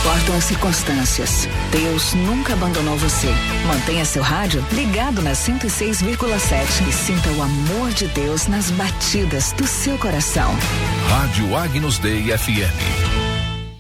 importam as circunstâncias, Deus nunca abandonou você. Mantenha seu rádio ligado na 106,7 e sinta o amor de Deus nas batidas do seu coração. Rádio Agnus Dei FM.